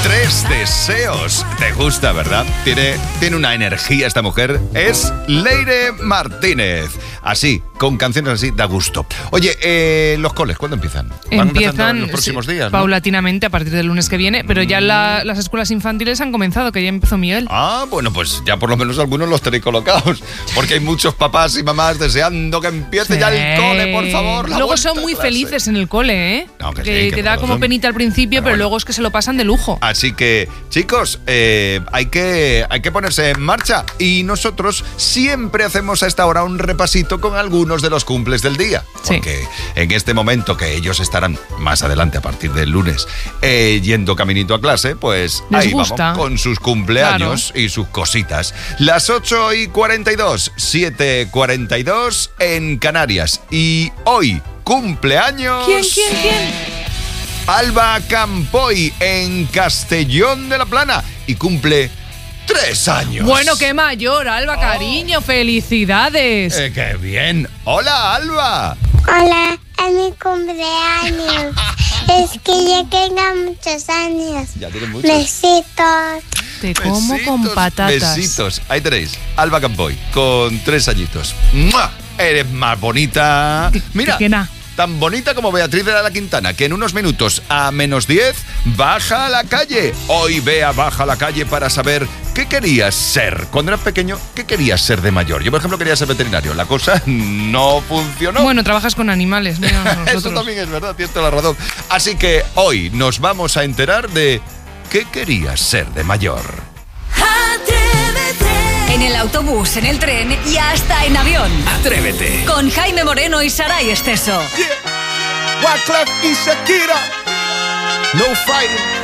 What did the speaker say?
3 deseos. Te gusta, ¿verdad? Tiene una energía esta mujer. Es Leire Martínez. Así, con canciones así, da gusto. Oye, ¿los coles cuándo empiezan? Van empezando en los próximos días, ¿no? Paulatinamente, a partir del lunes que viene. Pero ya las escuelas infantiles han comenzado, que ya empezó Miguel. Ah, bueno, pues ya por lo menos algunos los tenéis colocados. Porque hay muchos papás y mamás deseando que empiece ya el cole, por favor. Luego son muy felices en el cole, ¿eh? No, que da como penita al principio, pero luego es que se lo pasan de lujo. Así que, chicos, hay que ponerse en marcha. Y nosotros siempre hacemos a esta hora un repasito con algunos de los cumples del día. Sí. Porque en este momento, que ellos estarán más adelante a partir del lunes yendo caminito a clase, pues Les ahí gusta. vamos con sus cumpleaños y sus cositas. Las 8:42, 7:42 en Canarias. Y hoy, cumpleaños... ¿Quién? Alba Campoy en Castellón de la Plana y cumple 3 años. Bueno, qué mayor, Alba, cariño, felicidades. ¡Qué bien! ¡Hola, Alba! Hola, es mi cumpleaños. Es que ya tengo muchos años. Ya tienes muchos. Besitos. Te como con patatas. Besitos. Ahí tenéis, Alba Campoy, con 3 añitos. ¡Mua! Eres más bonita. Mira, que nada. tan bonita como Beatriz de la Quintana, que en unos minutos a -10 baja a la calle. Hoy Bea baja a la calle para saber qué querías ser. Cuando eras pequeño, ¿qué querías ser de mayor? Yo, por ejemplo, quería ser veterinario. La cosa no funcionó. Bueno, trabajas con animales, mira nosotros. Eso también es verdad, tienes toda la razón. Así que hoy nos vamos a enterar de qué querías ser de mayor. En el autobús, en el tren y hasta en avión. Atrévete. Con Jaime Moreno y Saray Esteso. Wyclef y Shakira. No fighting.